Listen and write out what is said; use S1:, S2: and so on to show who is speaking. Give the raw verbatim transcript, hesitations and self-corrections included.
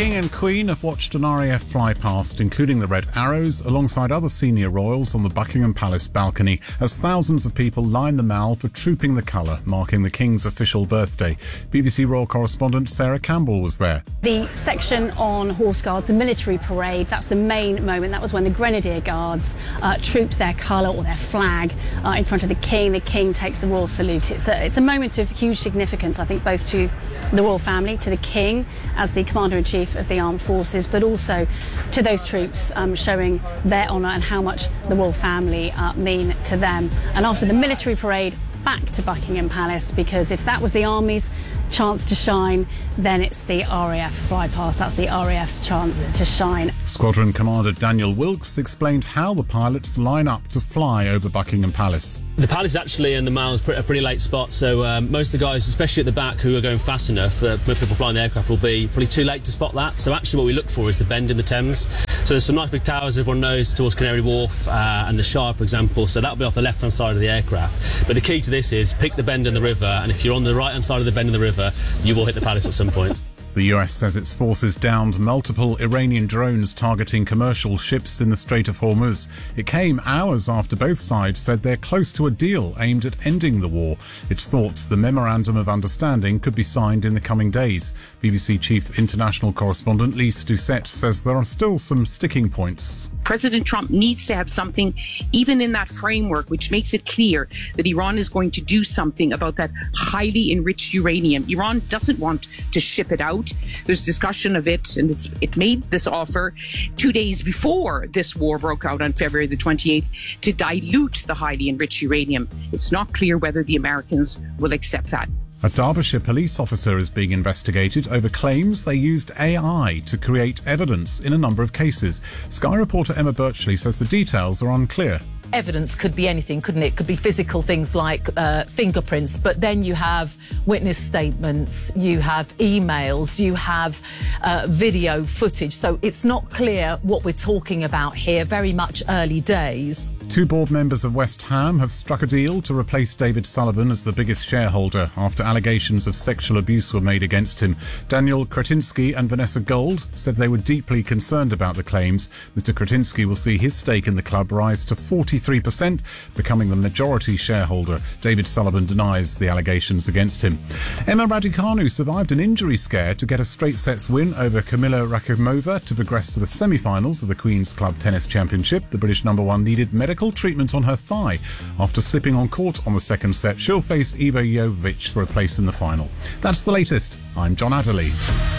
S1: King and Queen have watched an R A F fly past, including the Red Arrows, alongside other senior royals on the Buckingham Palace balcony, as thousands of people line the Mall for Trooping the Colour, marking the King's official birthday. B B C Royal correspondent Sarah Campbell was there.
S2: The section on Horse Guards, the military parade, that's the main moment. That was when the Grenadier Guards uh, trooped their colour or their flag uh, in front of the King. The King takes the royal salute. It's a, it's a moment of huge significance, I think, both to the royal family, to the King as the Commander-in-Chief of the Armed Forces, but also to those troops, um, showing their honour and how much the royal family uh, mean to them. And after the military parade, back to Buckingham Palace, because if that was the Army's chance to shine, then it's the R A F fly past. That's the R A F's chance to shine.
S1: Squadron Commander Daniel Wilkes explained how the pilots line up to fly over Buckingham Palace.
S3: The Palace actually and the Mall is a pretty late spot, so um, most of the guys, especially at the back, who are going fast enough, uh, people flying the aircraft, will be probably too late to spot that. So actually what we look for is the bend in the Thames. So there's some nice big towers everyone knows towards Canary Wharf uh, and the Shire, for example, so that'll be off the left-hand side of the aircraft. But the key to this is pick the bend in the river, and if you're on the right-hand side of the bend in the river, you will hit the Palace at some point.
S1: The U S says its forces downed multiple Iranian drones targeting commercial ships in the Strait of Hormuz. It came hours after both sides said they're close to a deal aimed at ending the war. It's thought the Memorandum of Understanding could be signed in the coming days. B B C Chief International Correspondent Lise Doucette says there are still some sticking points.
S4: President Trump needs to have something, even in that framework, which makes it clear that Iran is going to do something about that highly enriched uranium. Iran doesn't want to ship it out. There's discussion of it, and it's, it made this offer two days before this war broke out on February the twenty-eighth to dilute the highly enriched uranium. It's not clear whether the Americans will accept that.
S1: A Derbyshire police officer is being investigated over claims they used A I to create evidence in a number of cases. Sky reporter Emma Birchley says the details are unclear.
S5: Evidence could be anything, couldn't it? It could be physical things like uh, fingerprints, but then you have witness statements, you have emails, you have uh, video footage. So it's not clear what we're talking about here, very much early days.
S1: Two board members of West Ham have struck a deal to replace David Sullivan as the biggest shareholder after allegations of sexual abuse were made against him. Daniel Kretinsky and Vanessa Gold said they were deeply concerned about the claims. Mister Kretinsky will see his stake in the club rise to forty-three percent, becoming the majority shareholder. David Sullivan denies the allegations against him. Emma Raducanu survived an injury scare to get a straight sets win over Kamila Rakimova to progress to the semi-finals of the Queen's Club Tennis Championship. The British number one needed medical treatment on her thigh. After slipping on court on the second set, she'll face Iva Jovovich for a place in the final. That's the latest. I'm John Adderley.